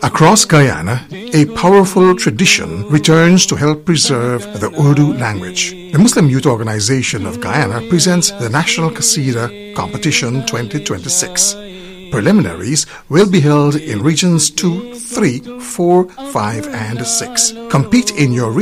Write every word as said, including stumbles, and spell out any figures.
Across Guyana, a powerful tradition returns to help preserve the Urdu language. The Muslim Youth Organization of Guyana presents the National Qasida Competition twenty twenty-six. Preliminaries will be held in regions two, three, four, five, and six. Compete in your